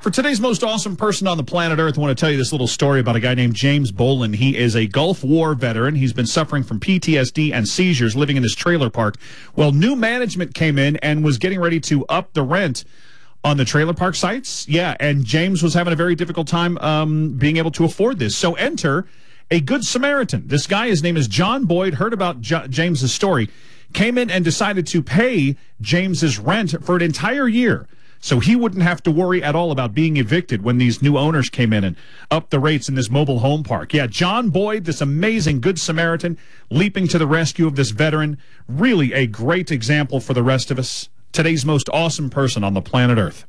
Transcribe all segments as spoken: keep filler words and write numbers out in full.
For today's most awesome person on the planet Earth, I want to tell you this little story about a guy named James Boland. He is a Gulf War veteran. He's been suffering from P T S D and seizures living in this trailer park. Well, new management came in and was getting ready to up the rent on the trailer park sites. Yeah, and James was having a very difficult time um, being able to afford this. So enter a Good Samaritan. This guy, his name is John Boyd, heard about J- James's story, came in and decided to pay James's rent for an entire year, so he wouldn't have to worry at all about being evicted when these new owners came in and upped the rates in this mobile home park. Yeah, John Boyd, this amazing Good Samaritan, leaping to the rescue of this veteran. Really a great example for the rest of us. Today's most awesome person on the planet Earth.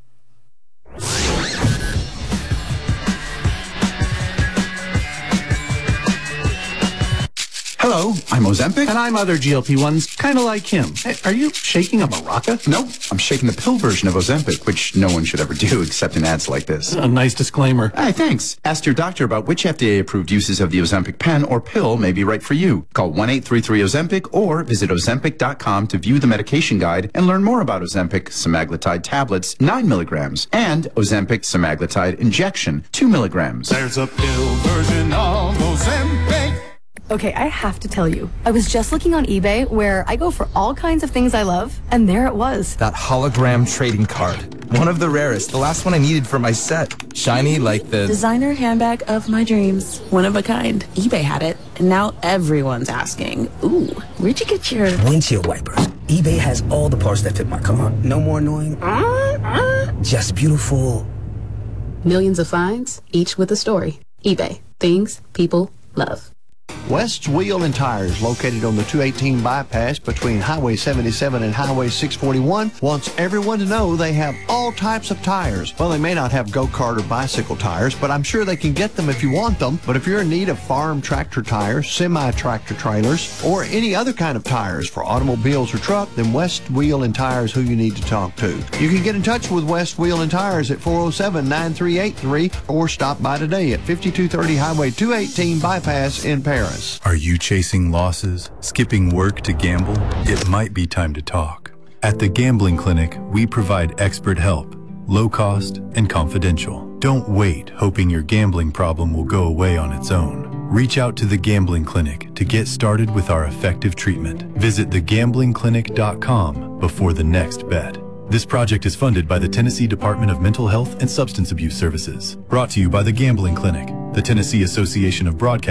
Hello, I'm Ozempic. And I'm other G L P ones, kind of like him. Hey, are you shaking a maraca? No, I'm shaking the pill version of Ozempic, which no one should ever do except in ads like this. A nice disclaimer. Hey, thanks. Ask your doctor about which F D A-approved uses of the Ozempic pen or pill may be right for you. Call one eight three three Ozempic or visit Ozempic dot com to view the medication guide and learn more about Ozempic semaglutide tablets, nine milligrams, and Ozempic semaglutide injection, two milligrams. There's a pill version of Ozempic. Okay, I have to tell you, I was just looking on eBay where I go for all kinds of things I love, and there it was. That hologram trading card. One of the rarest. The last one I needed for my set. Shiny like the... designer handbag of my dreams. One of a kind. eBay had it, and now everyone's asking, ooh, where'd you get your... windshield wipers. eBay has all the parts that fit my car. No more annoying... Uh, uh. Just beautiful. Millions of finds, each with a story. eBay. Things people love. West's Wheel and Tires, located on the two eighteen bypass between Highway seventy-seven and Highway six forty-one, wants everyone to know they have all types of tires. Well, they may not have go-kart or bicycle tires, but I'm sure they can get them if you want them. But if you're in need of farm tractor tires, semi-tractor trailers, or any other kind of tires for automobiles or truck, then West Wheel and Tires who you need to talk to. You can get in touch with West Wheel and Tires at four oh seven, nine three eight three or stop by today at fifty-two thirty Highway two eighteen bypass in Paris. Are you chasing losses, skipping work to gamble? It might be time to talk. At the Gambling Clinic, we provide expert help, low cost and confidential. Don't wait hoping your gambling problem will go away on its own. Reach out to the Gambling Clinic to get started with our effective treatment. Visit the gambling clinic dot com before the next bet. This project is funded by the Tennessee Department of Mental Health and Substance Abuse Services. Brought to you by the Gambling Clinic, the Tennessee Association of Broadcasters.